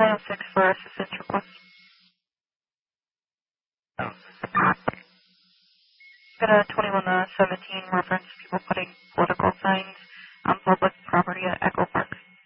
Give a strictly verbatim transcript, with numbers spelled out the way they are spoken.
nine oh six for assistance request. Got a twenty-one seventeen reference people putting political signs on public